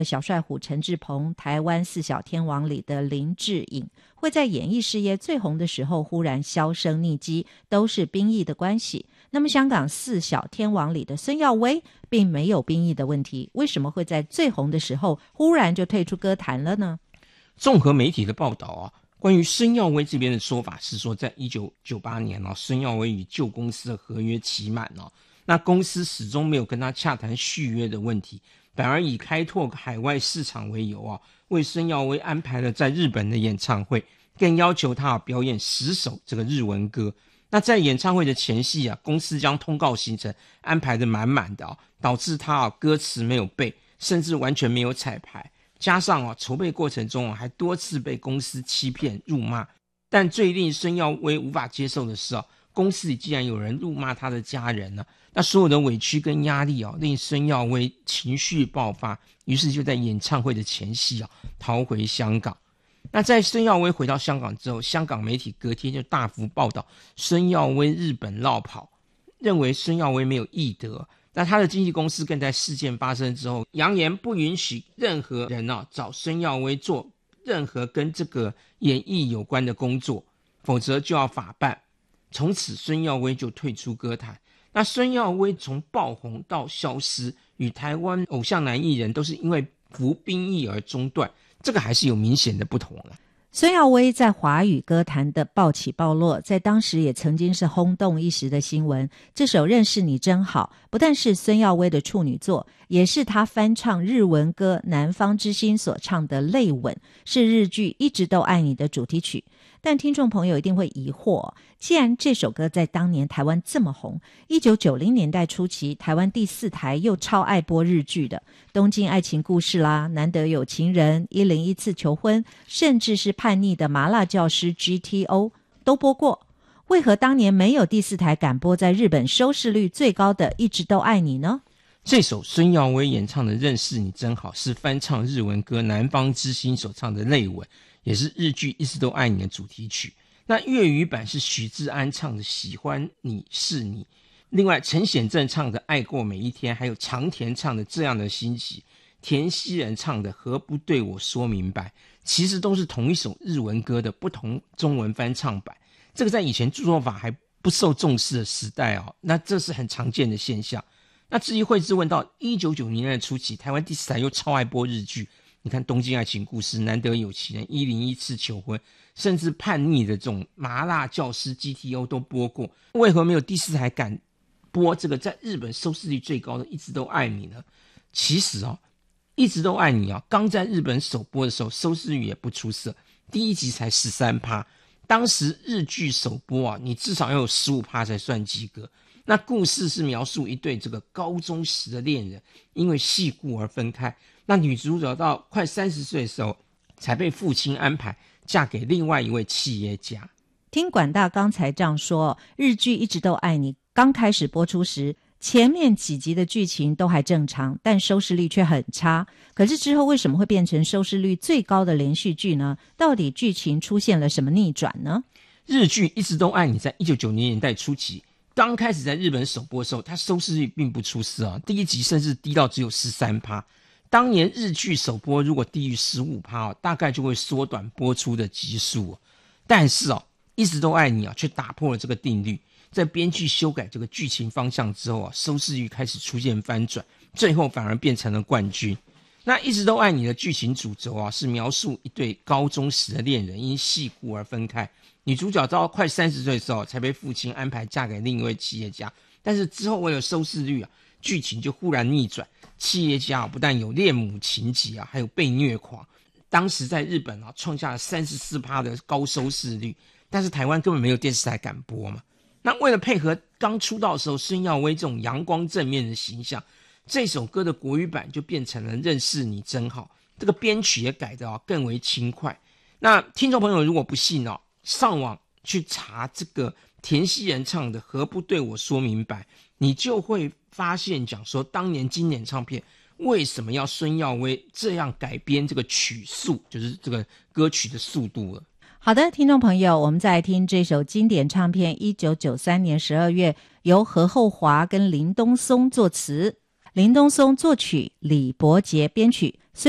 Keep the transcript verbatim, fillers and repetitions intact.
小帅虎陈志朋、台湾四小天王里的林志颖，会在演艺事业最红的时候忽然销声匿迹，都是兵役的关系。那么香港四小天王里的孙耀威并没有兵役的问题，为什么会在最红的时候忽然就退出歌坛了呢？ 综合媒体的报道啊，关于孙耀威这边的说法是说，在一九九八年啊，孙耀威与旧公司的合约期满啊，那公司始终没有跟他洽谈续约的问题，反而以开拓海外市场为由啊，为孙耀威安排了在日本的演唱会，更要求他表演十首这个日文歌。那在演唱会的前夕啊，公司将通告行程安排得满满的啊，导致他啊歌词没有背，甚至完全没有彩排。加上啊筹备过程中啊还多次被公司欺骗辱骂。但最令孙耀威无法接受的是啊，公司里竟然有人辱骂他的家人啊，那所有的委屈跟压力啊，令孙耀威情绪爆发，于是就在演唱会的前夕啊逃回香港。那在孙耀威回到香港之后，香港媒体隔天就大幅报道孙耀威日本落跑，认为孙耀威没有艺德。那他的经纪公司更在事件发生之后扬言不允许任何人啊找孙耀威做任何跟这个演艺有关的工作，否则就要法办。从此孙耀威就退出歌坛。那孙耀威从爆红到消失，与台湾偶像男艺人都是因为服兵役而中断，这个还是有明显的不同了。 孙耀威在华语歌坛的暴起暴落，在当时也曾经是轰动一时的新闻。这首《认识你真好》不但是孙耀威的处女作，也是他翻唱日文歌《南方之星》所唱的泪吻，是日剧《一直都爱你》的主题曲。但听众朋友一定会疑惑，既然这首歌在当年台湾这么红，一九九零年代初期台湾第四台又超爱播日剧的《东京爱情故事》啦，《难得有情人》、一零一次求婚，甚至是叛逆的麻辣教师 G T O 都播过，为何当年没有第四台敢播在日本收视率最高的《一直都爱你》呢？ 这首孙耀威演唱的《认识你真好》是翻唱日文歌《南方之星》所唱的泪吻，也是日剧《一直都爱你》的主题曲。那粤语版是许志安唱的《喜欢你是你》，另外陈显正唱的《爱过每一天》，还有长田唱的《这样的欣喜》，田曦人唱的《何不对我说明白》，其实都是同一首日文歌的不同中文翻唱版。这个在以前著作法还不受重视的时代哦，那这是很常见的现象。那至于会之问到一九九零年代初期，台湾第四台又超爱播日剧，你看《东京爱情故事》、《难得有情人》、一零一次求婚，甚至叛逆的这种麻辣教师 G T O 都播过，为何没有第四台敢播这个在日本收视率最高的《一直都爱你》呢？其实哦，《一直都爱你》啊，刚在日本首播的时候收视率也不出色，第一集才 百分之十三， 当时日剧首播啊，你至少要有 百分之十五 才算及格。那故事是描述一对这个高中时的恋人因为戏故而分开，那女主角到快三十岁的时候才被父亲安排嫁给另外一位企业家。 听管大刚才这样说，日剧《一直都爱你》刚开始播出时，前面几集的剧情都还正常，但收视率却很差。可是之后为什么会变成收视率最高的连续剧呢？到底剧情出现了什么逆转呢？ 日剧《一直都爱你》在一九九零年代初期刚开始在日本首播的时候，它收视率并不出色啊，第一集甚至低到只有 百分之十三。 当年日剧首播如果低于 百分之十五、哦、大概就会缩短播出的集数、哦、但是哦，一直都爱你啊，却打破了这个定律。在编剧修改这个剧情方向之后啊，收视率开始出现翻转，最后反而变成了冠军。那一直都爱你的剧情主轴啊，是描述一对高中时的恋人因戏故而分开，女主角到快三十岁的时候才被父亲安排嫁给另一位企业家，但是之后为了收视率啊，剧情就忽然逆转，企业家、啊、不但有恋母情节啊，还有被虐狂。当时在日本啊，创下了 百分之三十四 的高收视率，但是台湾根本没有电视台敢播嘛。那为了配合刚出道的时候孙耀威这种阳光正面的形象，这首歌的国语版就变成了认识你真好，这个编曲也改得、啊、更为轻快。那听众朋友如果不信哦，上网去查这个田曦人唱的何不对我说明白，你就会发现讲说当年经典唱片为什么要孙耀威这样改编这个曲速，就是这个歌曲的速度了。 好的，听众朋友，我们再来听这首经典唱片一九九三年十二月由何厚华跟林东松作词，林东松作曲，李伯杰编曲，